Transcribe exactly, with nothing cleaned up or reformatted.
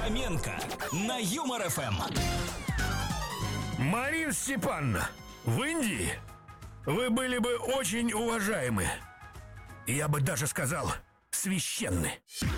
Фоменко на Юмор эф эм. Марина Степановна, в Индии вы были бы очень уважаемы. Я бы даже сказал, священны.